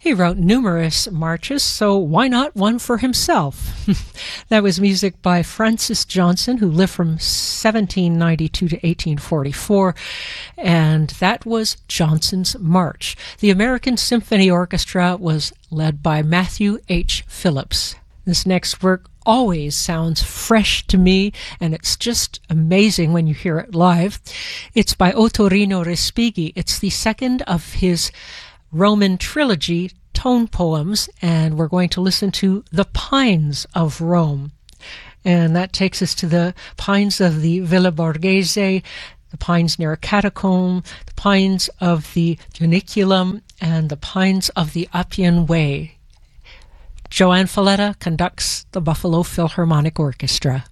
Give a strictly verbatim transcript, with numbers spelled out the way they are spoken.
He wrote numerous marches, so why not one for himself? That was music by Francis Johnson, who lived from seventeen ninety-two to eighteen forty-four, and that was Johnson's March. The American Symphony Orchestra was led by Matthew H. Phillips. This next work always sounds fresh to me, and it's just amazing when you hear it live. It's by Ottorino Respighi. It's the second of his Roman trilogy tone poems, and we're going to listen to The Pines of Rome. And that takes us to the pines of the Villa Borghese, the pines near a catacomb, the pines of the Janiculum, and the pines of the Appian Way. Joanne Falletta conducts the Buffalo Philharmonic Orchestra.